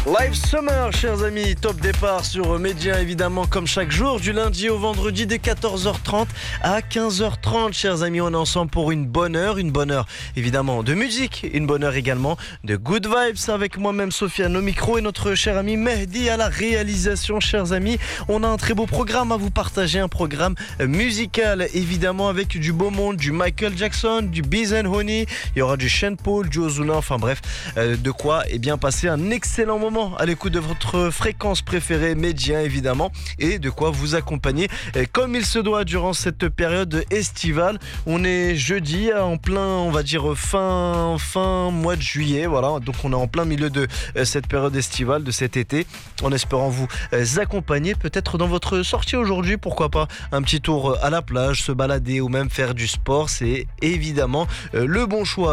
Live Summer, chers amis, top départ sur Média, évidemment, comme chaque jour, du lundi au vendredi, dès 14h30 à 15h30, chers amis, on est ensemble pour une bonne heure, évidemment, de musique, une bonne heure également de good vibes, avec moi-même, Sofiane, au micro, et notre cher ami Mehdi à la réalisation, chers amis. On a un très beau programme à vous partager, un programme musical, évidemment, avec du beau monde, du Michael Jackson, du Biz and Honey, il y aura du Sean Paul, du Ozuna, enfin bref, de quoi bien passer un excellent moment à l'écoute de votre fréquence préférée Média, évidemment, et de quoi vous accompagner comme il se doit durant cette période estivale. On est jeudi, en plein, on va dire fin mois de juillet, voilà, donc on est en plein milieu de cette période estivale, de cet été, en espérant vous accompagner peut-être dans votre sortie aujourd'hui, pourquoi pas un petit tour à la plage, se balader ou même faire du sport, c'est évidemment le bon choix.